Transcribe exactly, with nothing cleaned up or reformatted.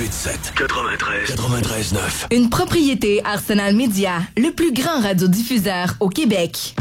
huit sept quatre-vingt-treize quatre-vingt-treize neuf. Une propriété Arsenal Média, le plus grand radiodiffuseur au Québec.